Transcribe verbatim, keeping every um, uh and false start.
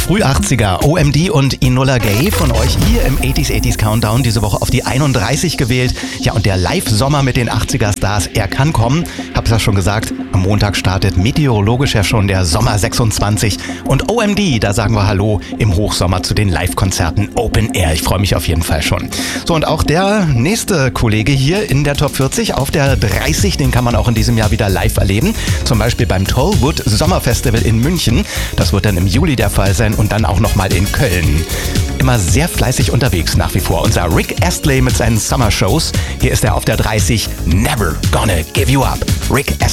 Früh-achtziger, O M D und Enola Gay von euch hier im achtziger achtziger Countdown diese Woche auf die einunddreißig gewählt. Ja, und der Live-Sommer mit den achtziger-Stars, er kann kommen. Hab's ja schon gesagt, am Montag startet meteorologisch ja schon der Sommer sechsundzwanzig. Und O M D, da sagen wir Hallo im Hochsommer zu den Live-Konzerten Open Air. Ich freue mich auf jeden Fall schon. So, und auch der nächste Kollege hier in der Top vierzig auf der dreißig, den kann man auch in diesem Jahr wieder live erleben. Zum Beispiel beim Tollwood Sommerfestival in München. Das wird dann im Juli der Fall sein und dann auch nochmal in Köln. Immer sehr fleißig unterwegs nach wie vor. Unser Rick Astley mit seinen Summer Shows. Hier ist er auf der dreißig. Never Gonna Give You Up. Rick Astley.